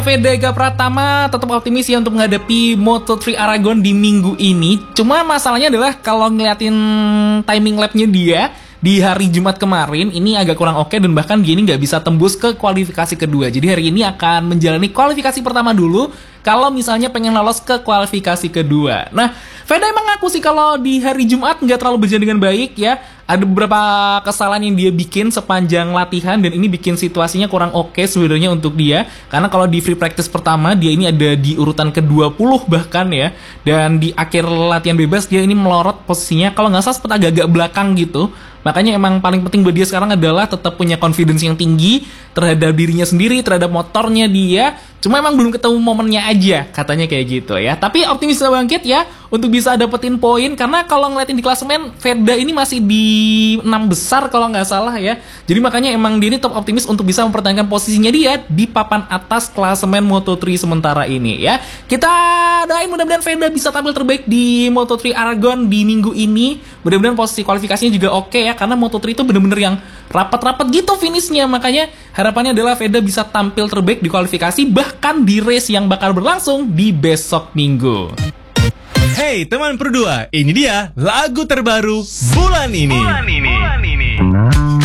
Vega Pratama tetap optimis ya untuk menghadapi Moto3 Aragon di minggu ini. Cuma masalahnya adalah kalau ngeliatin timing lapnya dia di hari Jumat kemarin ini agak kurang oke, dan bahkan dia ini nggak bisa tembus ke kualifikasi kedua. Jadi hari ini akan menjalani kualifikasi pertama dulu kalau misalnya pengen lolos ke kualifikasi kedua. Nah, Veda emang ngaku sih kalau di hari Jumat nggak terlalu berjalan dengan baik ya. Ada beberapa kesalahan yang dia bikin sepanjang latihan, dan ini bikin situasinya kurang oke sebenarnya untuk dia. Karena kalau di free practice pertama dia ini ada di urutan ke-20 bahkan ya. Dan di akhir latihan bebas dia ini melorot posisinya, kalau nggak salah sempat agak-agak belakang gitu. Makanya emang paling penting buat dia sekarang adalah tetap punya confidence yang tinggi terhadap dirinya sendiri, terhadap motornya dia. Cuma emang belum ketemu momennya aja, katanya kayak gitu ya. Tapi optimis bangkit ya untuk bisa dapetin poin, karena kalau ngeliatin di klasemen Veda ini masih di 6 besar kalau nggak salah ya. Jadi makanya emang dia ini top optimis untuk bisa mempertahankan posisinya dia di papan atas klasemen Moto3 sementara ini ya. Kita doain mudah-mudahan Veda bisa tampil terbaik di Moto3 Aragon di minggu ini. Mudah-mudahan posisi kualifikasinya juga oke ya, karena Moto3 itu bener-bener yang rapat-rapat gitu finishnya. Makanya harapannya adalah Veda bisa tampil terbaik di kualifikasi, bahkan di race yang bakal berlangsung di besok minggu. Hey teman Pro 2, ini dia lagu terbaru bulan ini.